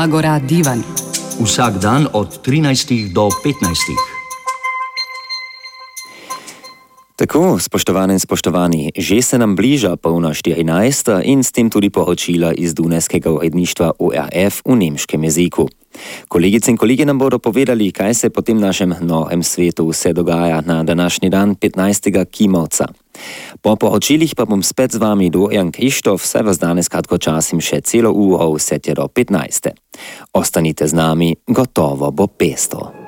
Agora Divan. Vsak dan od 13 do 15. Tako, spoštovane in spoštovani, že se nam bliža polna 14. in s tem tudi poročila iz Dunajskega uredništva ORF v nemškem jeziku. Kolegice in kolegi nam bodo povedali, kaj se po tem našem novem svetu vse dogaja na današnji dan 15. Kimovca. Po poročilih pa bom spet z vami Dorian Krištof, saj vas danes kratko časim še celo uro vse tje do 15. Ostanite z nami, gotovo bo pestro.